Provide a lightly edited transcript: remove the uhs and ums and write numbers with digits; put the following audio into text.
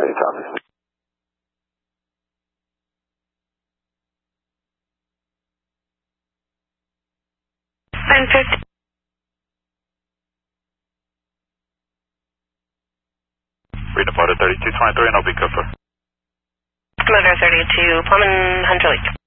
copy. 1050. Read motor 3223 and I'll be covered. Motor 32, Plum and Hunter Lake.